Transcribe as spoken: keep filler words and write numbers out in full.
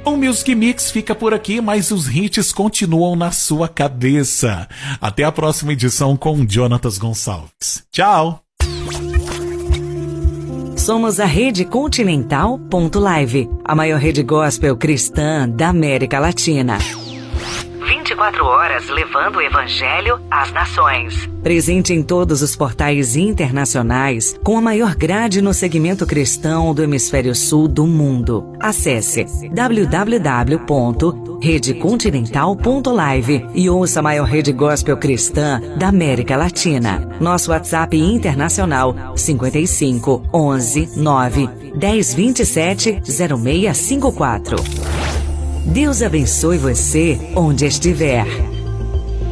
O Music Mix fica por aqui, mas os hits continuam na sua cabeça. Até a próxima edição com Jonatas Gonçalves. Tchau! Somos a Rede Continental ponto live, a maior rede gospel cristã da América Latina. vinte e quatro horas levando o Evangelho às nações. Presente em todos os portais internacionais, com a maior grade no segmento cristão do hemisfério sul do mundo. Acesse w w w ponto rede continental ponto live e ouça a maior rede gospel cristã da América Latina. Nosso WhatsApp internacional cinquenta e cinco, onze, nove, dez, vinte e sete, zero seis cinco quatro. Deus abençoe você onde estiver.